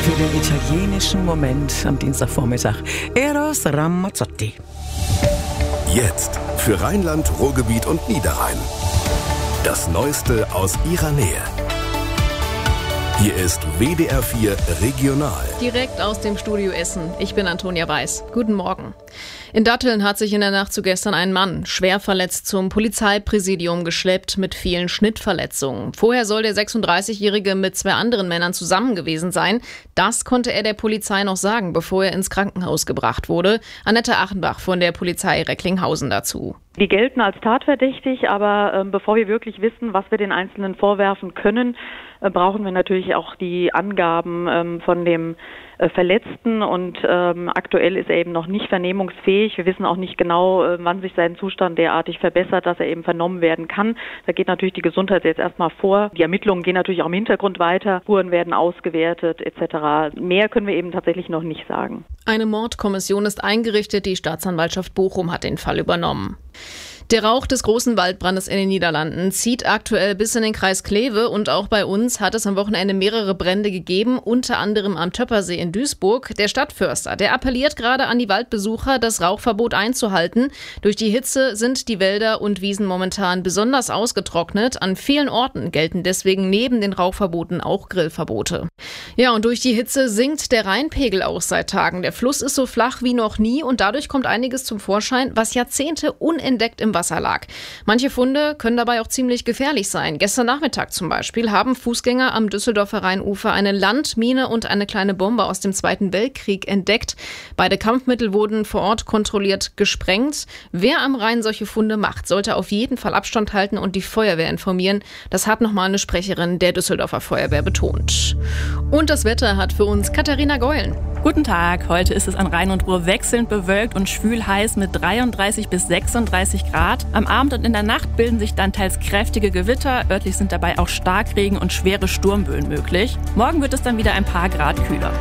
Für den italienischen Moment am Dienstagvormittag. Eros Ramazzotti. Jetzt für Rheinland, Ruhrgebiet und Niederrhein. Das Neueste aus ihrer Nähe. Hier ist WDR 4 Regional. Direkt aus dem Studio Essen. Ich bin Antonia Weiß. Guten Morgen. In Datteln hat sich in der Nacht zu gestern ein Mann schwer verletzt zum Polizeipräsidium geschleppt mit vielen Schnittverletzungen. Vorher soll der 36-Jährige mit 2 anderen Männern zusammen gewesen sein. Das konnte er der Polizei noch sagen, bevor er ins Krankenhaus gebracht wurde. Annette Achenbach von der Polizei Recklinghausen dazu. Die gelten als tatverdächtig, aber bevor wir wirklich wissen, was wir den Einzelnen vorwerfen können, brauchen wir natürlich auch die Angaben von dem Verletzten und aktuell ist er eben noch nicht vernehmungsfähig. Wir wissen auch nicht genau, wann sich sein Zustand derartig verbessert, dass er eben vernommen werden kann. Da geht natürlich die Gesundheit jetzt erstmal vor. Die Ermittlungen gehen natürlich auch im Hintergrund weiter. Spuren werden ausgewertet etc. Mehr können wir eben tatsächlich noch nicht sagen. Eine Mordkommission ist eingerichtet. Die Staatsanwaltschaft Bochum hat den Fall übernommen. Der Rauch des großen Waldbrandes in den Niederlanden zieht aktuell bis in den Kreis Kleve und auch bei uns hat es am Wochenende mehrere Brände gegeben, unter anderem am Töppersee in Duisburg. Der Stadtförster, der appelliert gerade an die Waldbesucher, das Rauchverbot einzuhalten. Durch die Hitze sind die Wälder und Wiesen momentan besonders ausgetrocknet. An vielen Orten gelten deswegen neben den Rauchverboten auch Grillverbote. Ja, und durch die Hitze sinkt der Rheinpegel auch seit Tagen. Der Fluss ist so flach wie noch nie und dadurch kommt einiges zum Vorschein, was Jahrzehnte unentdeckt im Wasser lag. Manche Funde können dabei auch ziemlich gefährlich sein. Gestern Nachmittag zum Beispiel haben Fußgänger am Düsseldorfer Rheinufer eine Landmine und eine kleine Bombe aus dem Zweiten Weltkrieg entdeckt. Beide Kampfmittel wurden vor Ort kontrolliert gesprengt. Wer am Rhein solche Funde macht, sollte auf jeden Fall Abstand halten und die Feuerwehr informieren. Das hat nochmal eine Sprecherin der Düsseldorfer Feuerwehr betont. Und das Wetter hat für uns Katharina Geulen. Guten Tag, heute ist es an Rhein und Ruhr wechselnd bewölkt und schwül heiß mit 33 bis 36 Grad. Am Abend und in der Nacht bilden sich dann teils kräftige Gewitter. Örtlich sind dabei auch Starkregen und schwere Sturmböen möglich. Morgen wird es dann wieder ein paar Grad kühler.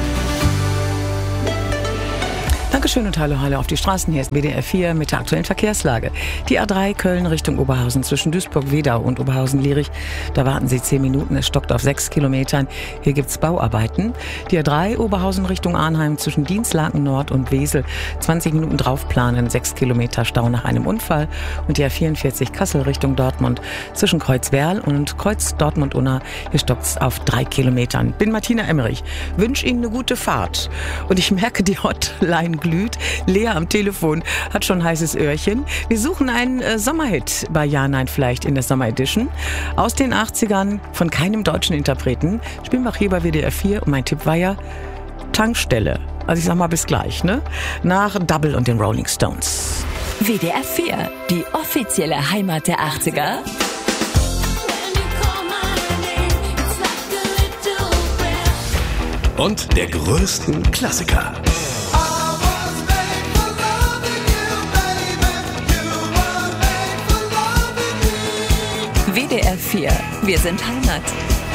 Dankeschön und hallo auf die Straßen. Hier ist WDR 4 mit der aktuellen Verkehrslage. Die A3 Köln Richtung Oberhausen zwischen Duisburg-Wedau und Oberhausen-Lierich. Da warten Sie 10 Minuten, es stockt auf 6 Kilometern. Hier gibt's Bauarbeiten. Die A3 Oberhausen Richtung Arnheim zwischen Dienstlaken Nord und Wesel. 20 Minuten draufplanen, 6 Kilometer Stau nach einem Unfall. Und die A44 Kassel Richtung Dortmund zwischen Kreuzwerl und Kreuz Dortmund-Unna. Hier stockt's auf 3 Kilometern. Bin Martina Emmerich. Wünsche Ihnen eine gute Fahrt. Und ich merke, die Hotline glüht. Lea am Telefon hat schon ein heißes Öhrchen. Wir suchen einen Sommerhit bei Ja, Nein, Vielleicht in der Sommer Edition. Aus den 80ern von keinem deutschen Interpreten. Spielen wir auch hier bei WDR 4. Und mein Tipp war ja Tankstelle. Also ich sag mal bis gleich, ne? Nach Double und den Rolling Stones. WDR 4, die offizielle Heimat der 80er. Und der größten Klassiker. WDR 4, wir sind Heimat.